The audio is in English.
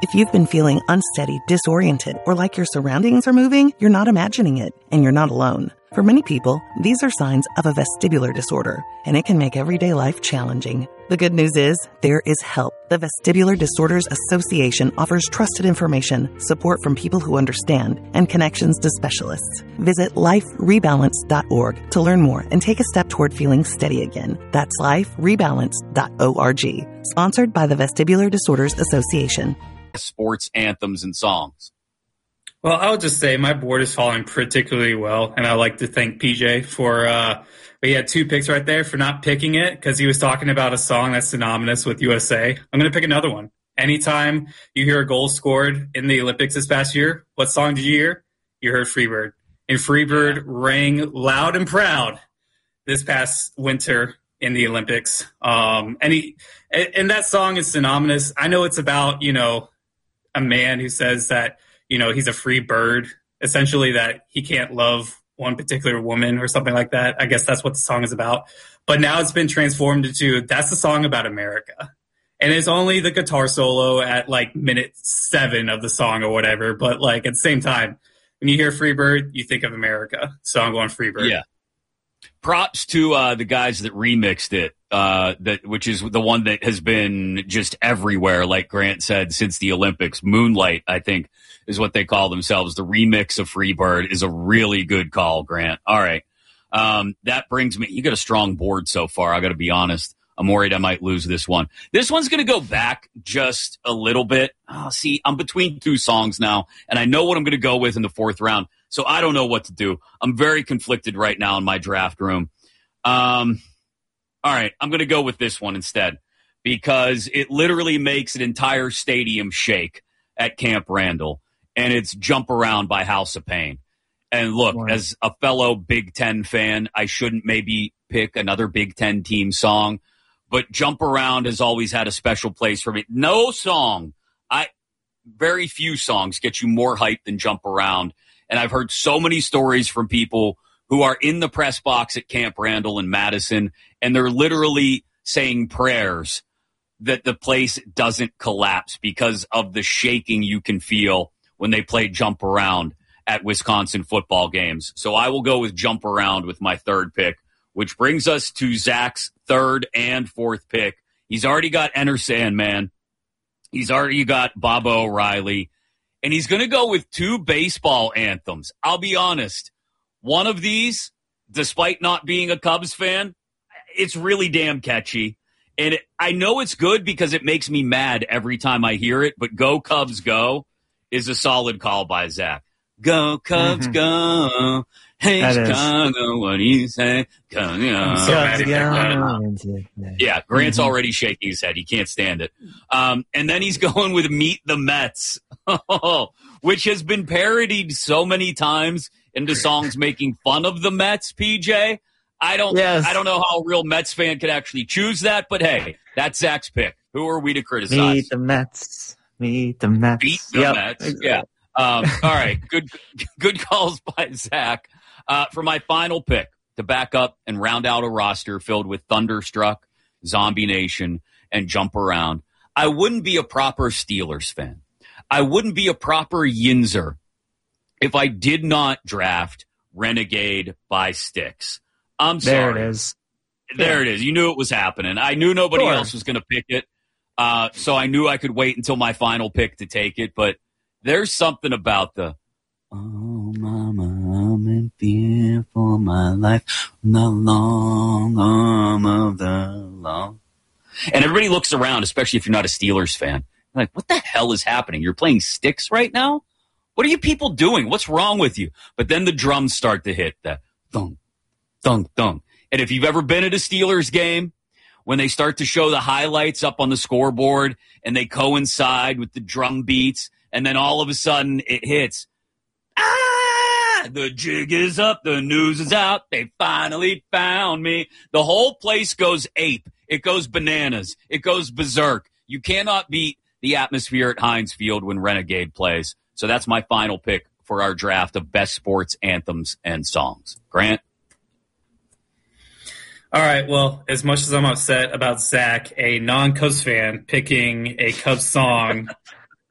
If you've been feeling unsteady, disoriented, or like your surroundings are moving, you're not imagining it, and you're not alone. For many people, these are signs of a vestibular disorder, and it can make everyday life challenging. The good news is, there is help. The Vestibular Disorders Association offers trusted information, support from people who understand, and connections to specialists. Visit liferebalance.org to learn more and take a step toward feeling steady again. That's liferebalance.org. Sponsored by the Vestibular Disorders Association. Sports anthems and songs. Well, I would just say my board is falling particularly well, and I'd like to thank PJ for he had 2 picks right there for not picking it because he was talking about a song that's synonymous with USA. I'm going to pick another one. Anytime you hear a goal scored in the Olympics this past year, what song did you hear? You heard Freebird. And Freebird rang loud and proud this past winter in the Olympics. And that song is synonymous. I know it's about, a man who says that, he's a free bird, essentially that he can't love one particular woman or something like that. I guess that's what the song is about. But now it's been transformed into, that's the song about America. And it's only the guitar solo at like minute 7 of the song or whatever. But like at the same time, when you hear Freebird, you think of America. So I'm going Freebird. Yeah. Props to the guys that remixed it, which is the one that has been just everywhere, like Grant said, since the Olympics. Moonlight, I think, is what they call themselves. The remix of Freebird is a really good call, Grant. All right. That brings me – you got a strong board so far, I got to be honest. I'm worried I might lose this one. This one's going to go back just a little bit. Oh, see, I'm between 2 songs now, and I know what I'm going to go with in the 4th round. So I don't know what to do. I'm very conflicted right now in my draft room. All right, I'm going to go with this one instead because it literally makes an entire stadium shake at Camp Randall, and it's Jump Around by House of Pain. And look, as a fellow Big Ten fan, I shouldn't maybe pick another Big Ten team song, but Jump Around has always had a special place for me. Very few songs get you more hype than Jump Around. And I've heard so many stories from people who are in the press box at Camp Randall in Madison, and they're literally saying prayers that the place doesn't collapse because of the shaking you can feel when they play Jump Around at Wisconsin football games. So I will go with Jump Around with my 3rd pick, which brings us to Zach's 3rd and 4th pick. He's already got Enter Sandman. He's already got Baba O'Riley. And he's going to go with 2 baseball anthems. I'll be honest. One of these, despite not being a Cubs fan, it's really damn catchy. And I know it's good because it makes me mad every time I hear it. But Go Cubs Go is a solid call by Zach. Go Cubs Go. Hey, Chicago, what do you say? Yeah, Grant's already shaking his head. He can't stand it. And then he's going with Meet the Mets, which has been parodied so many times into songs making fun of the Mets, PJ. I don't know how a real Mets fan could actually choose that, but hey, that's Zach's pick. Who are we to criticize? Meet the Mets. Meet the Mets. Beat the Mets. Yeah. All right. Good calls by Zach. For my final pick to back up and round out a roster filled with Thunderstruck, Zombie Nation, and Jump Around, I wouldn't be a proper Steelers fan. I wouldn't be a proper Yinzer if I did not draft Renegade by Styx. I'm sorry. There it is. There it is. You knew it was happening. I knew nobody else was going to pick it, so I knew I could wait until my final pick to take it, but there's something about the oh, mama, I'm in fear for my life. The long arm of the law. And everybody looks around, especially if you're not a Steelers fan. Like, what the hell is happening? You're playing Styx right now? What are you people doing? What's wrong with you? But then the drums start to hit that thunk, thunk, thunk. And if you've ever been at a Steelers game, when they start to show the highlights up on the scoreboard and they coincide with the drum beats, and then all of a sudden it hits. Ah! The jig is up. The news is out. They finally found me. The whole place goes ape. It goes bananas. It goes berserk. You cannot beat the atmosphere at Heinz Field when Renegade plays. So that's my final pick for our draft of best sports anthems and songs. Grant? All right, well, as much as I'm upset about Zach, a non-Cubs fan, picking a Cubs song